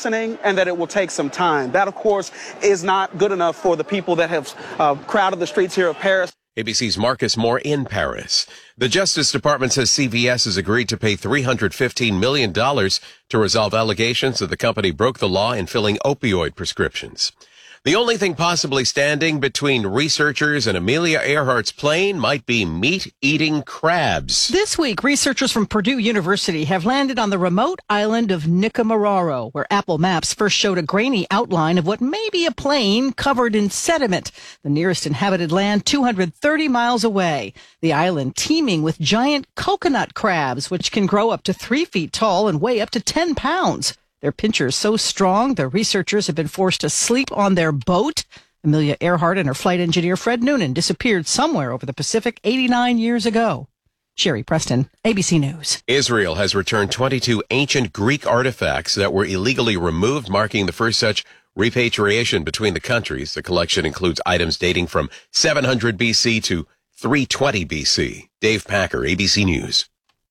listening and that it will take some time. That, of course, is not good enough for the people that have crowded the streets here of Paris. ABC's Marcus Moore in Paris. The Justice Department says CVS has agreed to pay $315 million to resolve allegations that the company broke the law in filling opioid prescriptions. The only thing possibly standing between researchers and Amelia Earhart's plane might be meat-eating crabs. This week, researchers from Purdue University have landed on the remote island of Nikumaroro, where Apple Maps first showed a grainy outline of what may be a plane covered in sediment. The nearest inhabited land, 230 miles away. The island teeming with giant coconut crabs, which can grow up to 3 feet tall and weigh up to 10 pounds. Their pincher is so strong, the researchers have been forced to sleep on their boat. Amelia Earhart and her flight engineer, Fred Noonan, disappeared somewhere over the Pacific 89 years ago. Sherry Preston, ABC News. Israel has returned 22 ancient Greek artifacts that were illegally removed, marking the first such repatriation between the countries. The collection includes items dating from 700 BC to 320 BC. Dave Packer, ABC News.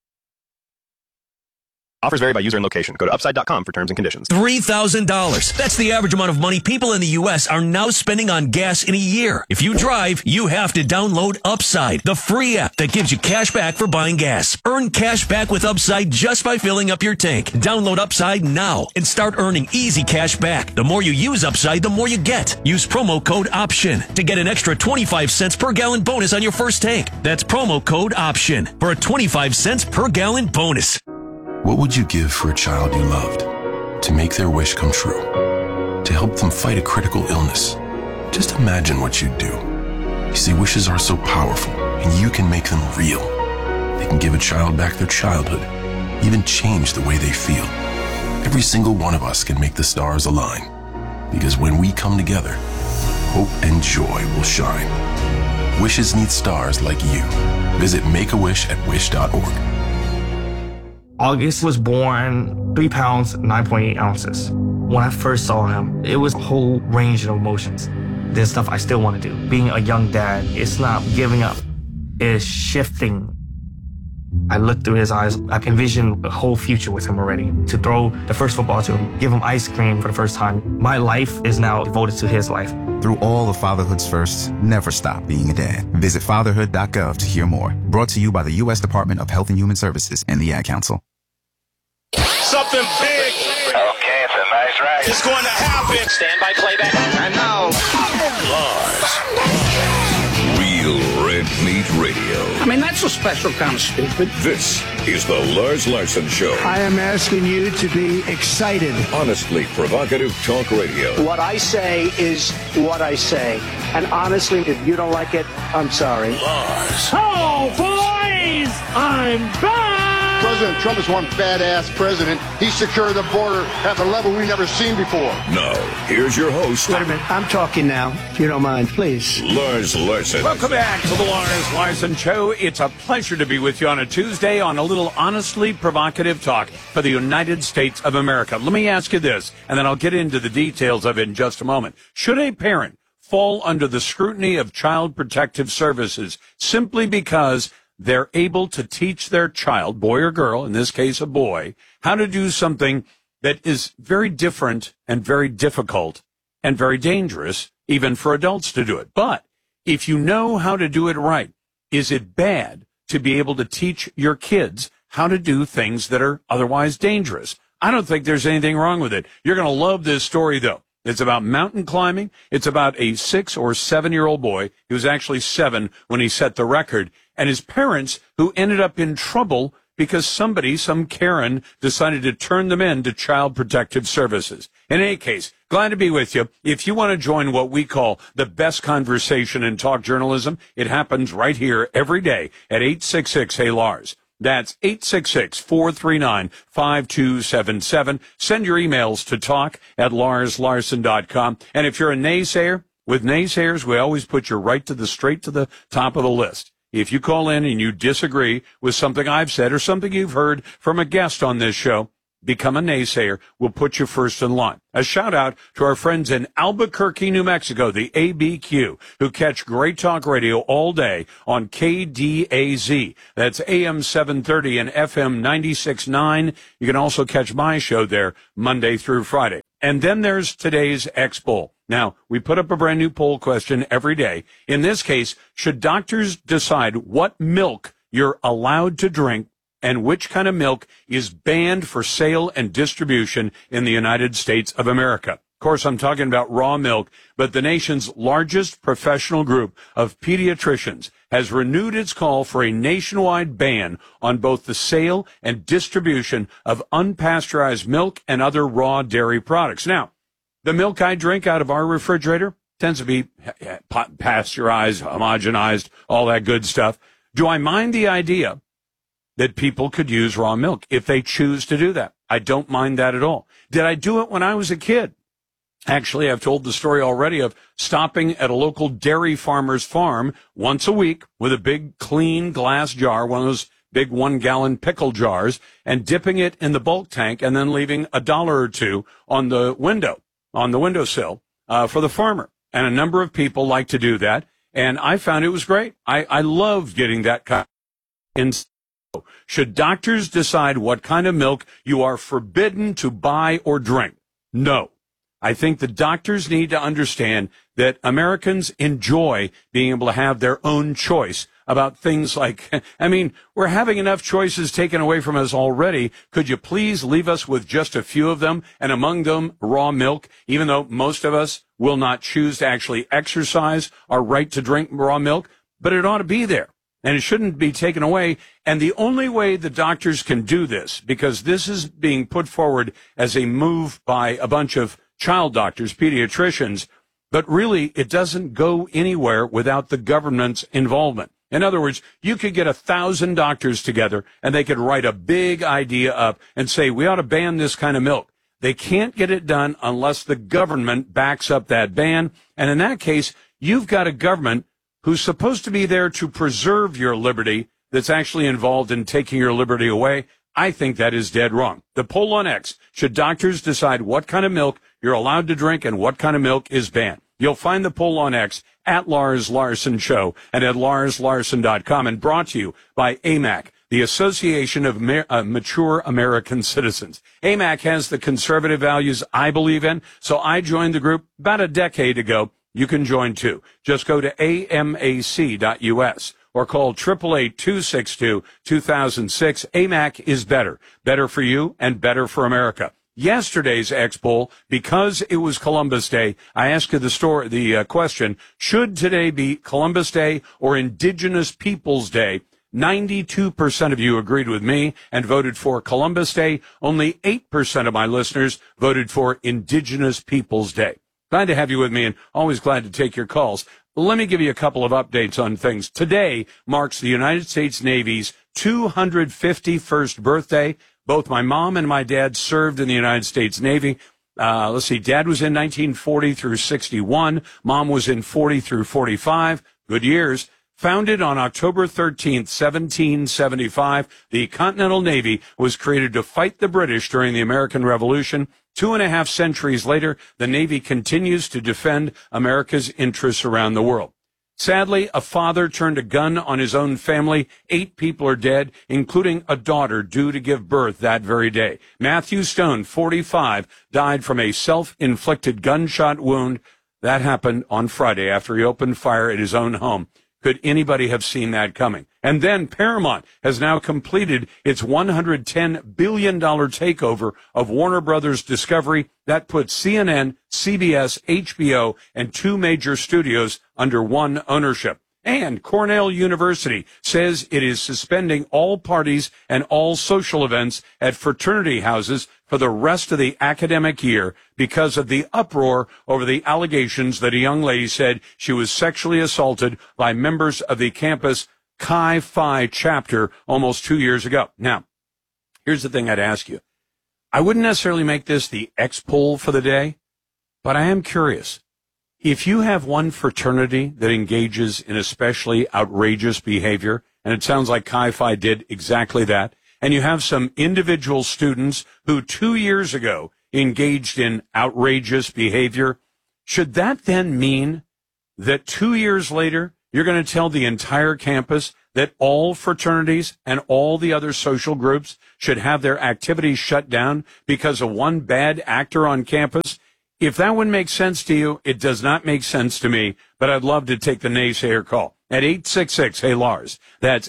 Offers vary by user and location. Go to upside.com for terms and conditions. $3,000. That's the average amount of money people in the U.S. are now spending on gas in a year. If you drive, you have to download Upside, the free app that gives you cash back for buying gas. Earn cash back with Upside just by filling up your tank. Download Upside now and start earning easy cash back. The more you use Upside, the more you get. Use promo code OPTION to get an extra 25 cents per gallon bonus on your first tank. That's promo code OPTION for a 25 cents per gallon bonus. What would you give for a child you loved? To make their wish come true? To help them fight a critical illness? Just imagine what you'd do. You see, wishes are so powerful, and you can make them real. They can give a child back their childhood, even change the way they feel. Every single one of us can make the stars align. Because when we come together, hope and joy will shine. Wishes need stars like you. Visit Make-A-Wish at wish.org. August was born 3 pounds, 9.8 ounces. When I first saw him, it was a whole range of emotions. There's stuff I still want to do. Being a young dad, it's not giving up. It's shifting. I looked through his eyes. I envisioned a whole future with him already. To throw the first football to him, give him ice cream for the first time. My life is now devoted to his life. Through all of fatherhood's firsts, never stop being a dad. Visit fatherhood.gov to hear more. Brought to you by the U.S. Department of Health and Human Services and the Ad Council. Something big. Okay, it's a nice ride. It's going to happen. Stand by playback. And now, Lars. Real Red Meat Radio. I mean, that's a special kind of stupid. This is the Lars Larson Show. I am asking you to be excited. Honestly provocative talk radio. What I say is what I say. And honestly, if you don't like it, I'm sorry. Lars. Oh, boys! I'm back! President Trump is one badass president. He secured the border at the level we've never seen before. Now, here's your host. Wait a minute. I'm talking now, if you don't mind, please. Lars Larson. Welcome back to the Lars Larson Show. It's a pleasure to be with you on a Tuesday on a little honestly provocative talk for the United States of America. Let me ask you this, and then I'll get into the details of it in just a moment. Should a parent fall under the scrutiny of Child Protective Services simply because they're able to teach their child, boy or girl, in this case a boy, how to do something that is very different and very difficult and very dangerous, even for adults to do it? But if you know how to do it right, is it bad to be able to teach your kids how to do things that are otherwise dangerous? I don't think there's anything wrong with it. You're going to love this story, though. It's about mountain climbing. It's about a 6 or 7-year-old boy. He was actually 7 when he set the record. And his parents, who ended up in trouble because somebody, some Karen, decided to turn them in to Child Protective Services. In any case, glad to be with you. If you want to join what we call the best conversation in talk journalism, it happens right here every day at 866-HEY-LARS. That's 866-439-5277. Send your emails to talk@larslarson.com. And if you're a naysayer, with naysayers, we always put you straight to the top of the list. If you call in and you disagree with something I've said or something you've heard from a guest on this show, become a naysayer. We'll put you first in line. A shout out to our friends in Albuquerque, New Mexico, the ABQ, who catch great talk radio all day on KDAZ. That's AM 730 and FM 96.9. You can also catch my show there Monday through Friday. And then there's today's X poll. Now, we put up a brand new poll question every day. In this case, should doctors decide what milk you're allowed to drink and which kind of milk is banned for sale and distribution in the United States of America? Of course, I'm talking about raw milk, but the nation's largest professional group of pediatricians has renewed its call for a nationwide ban on both the sale and distribution of unpasteurized milk and other raw dairy products. Now, the milk I drink out of our refrigerator tends to be pasteurized, homogenized, all that good stuff. Do I mind the idea that people could use raw milk if they choose to do that? I don't mind that at all. Did I do it when I was a kid? Actually, I've told the story already of stopping at a local dairy farmer's farm once a week with a big clean glass jar, one of those big 1-gallon pickle jars, and dipping it in the bulk tank and then leaving $1 or $2 on the windowsill for the farmer. And a number of people like to do that, and I found it was great. I loved getting that kind of. Should doctors decide what kind of milk you are forbidden to buy or drink? No. I think the doctors need to understand that Americans enjoy being able to have their own choice about things like, we're having enough choices taken away from us already. Could you please leave us with just a few of them, and among them raw milk, even though most of us will not choose to actually exercise our right to drink raw milk, but it ought to be there. And it shouldn't be taken away. And the only way the doctors can do this, because this is being put forward as a move by a bunch of child doctors, pediatricians, but really it doesn't go anywhere without the government's involvement. In other words, you could get 1,000 doctors together and they could write a big idea up and say, we ought to ban this kind of milk. They can't get it done unless the government backs up that ban. And in that case, you've got a government who's supposed to be there to preserve your liberty that's actually involved in taking your liberty away. I think that is dead wrong. The poll on X, should doctors decide what kind of milk you're allowed to drink and what kind of milk is banned? You'll find the poll on X at Lars Larson Show and at LarsLarson.com, and brought to you by AMAC, the Association of Mature American Citizens. AMAC has the conservative values I believe in, so I joined the group about a decade ago. You can join too. Just go to amac.us. or call 888-262-2006. AMAC is better. Better for you and better for America. Yesterday's X poll, because it was Columbus Day, I asked you the question, should today be Columbus Day or Indigenous Peoples Day? 92% of you agreed with me and voted for Columbus Day. Only 8% of my listeners voted for Indigenous Peoples Day. Glad to have you with me, and always glad to take your calls. Let me give you a couple of updates on things. Today marks the United States Navy's 251st birthday. Both my mom and my dad served in the United States Navy. Dad was in 1940 through 61. Mom was in 40 through 45. Good years. Founded on October 13th, 1775, the Continental Navy was created to fight the British during the American Revolution. 2.5 centuries later, the Navy continues to defend America's interests around the world. Sadly, a father turned a gun on his own family. 8 people are dead, including a daughter due to give birth that very day. Matthew Stone, 45, died from a self-inflicted gunshot wound. That happened on Friday after he opened fire at his own home. Could anybody have seen that coming? And then Paramount has now completed its $110 billion takeover of Warner Brothers Discovery. That puts CNN, CBS, HBO, and 2 major studios under one ownership. And Cornell University says it is suspending all parties and all social events at fraternity houses for the rest of the academic year because of the uproar over the allegations that a young lady said she was sexually assaulted by members of the campus Chi Phi chapter almost 2 years ago. Now, here's the thing I'd ask you. I wouldn't necessarily make this the X poll for the day, but I am curious. If you have one fraternity that engages in especially outrageous behavior, and it sounds like Chi Phi did exactly that, and you have some individual students who 2 years ago engaged in outrageous behavior, should that then mean that 2 years later you're going to tell the entire campus that all fraternities and all the other social groups should have their activities shut down because of one bad actor on campus? If that one makes sense to you, it does not make sense to me, but I'd love to take the naysayer call at 866-HEY-LARS. That's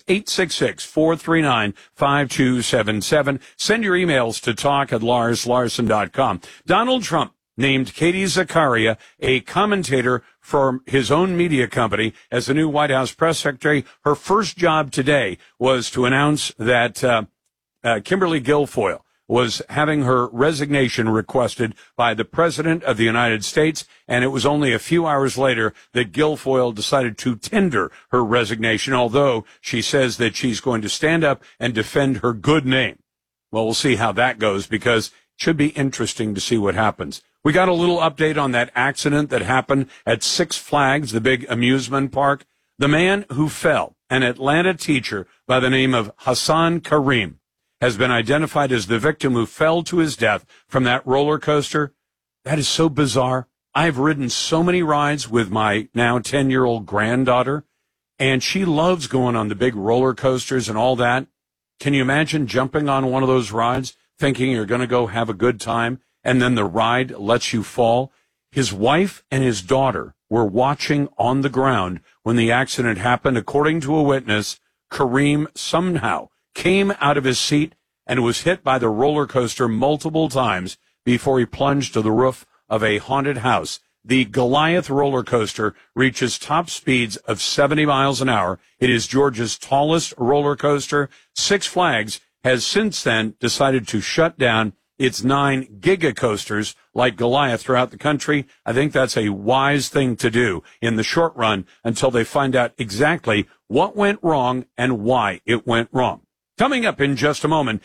866-439-5277. Send your emails to talk@LarsLarson.com. Donald Trump named Katie Zakaria a commentator for his own media company as the new White House press secretary. Her first job today was to announce that Kimberly Guilfoyle was having her resignation requested by the President of the United States, and it was only a few hours later that Guilfoyle decided to tender her resignation, although she says that she's going to stand up and defend her good name. Well, we'll see how that goes, because it should be interesting to see what happens. We got a little update on that accident that happened at Six Flags, the big amusement park. The man who fell, an Atlanta teacher by the name of Hassan Kareem, has been identified as the victim who fell to his death from that roller coaster. That is so bizarre. I've ridden so many rides with my now 10-year-old granddaughter, and she loves going on the big roller coasters and all that. Can you imagine jumping on one of those rides, thinking you're going to go have a good time, and then the ride lets you fall? His wife and his daughter were watching on the ground when the accident happened. According to a witness, Kareem somehow came out of his seat and was hit by the roller coaster multiple times before he plunged to the roof of a haunted house. The Goliath roller coaster reaches top speeds of 70 miles an hour. It is Georgia's tallest roller coaster. Six Flags has since then decided to shut down its 9 giga coasters like Goliath throughout the country. I think that's a wise thing to do in the short run until they find out exactly what went wrong and why it went wrong. Coming up in just a moment,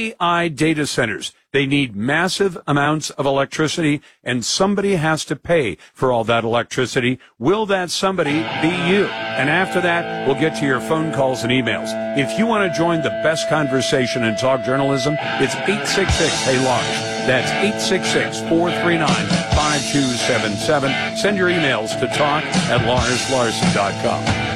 AI data centers. They need massive amounts of electricity, and somebody has to pay for all that electricity. Will that somebody be you? And after that, we'll get to your phone calls and emails. If you want to join the best conversation in talk journalism, it's 866-HEY-LARS. That's 866-439-5277. Send your emails to talk@LarsLarson.com.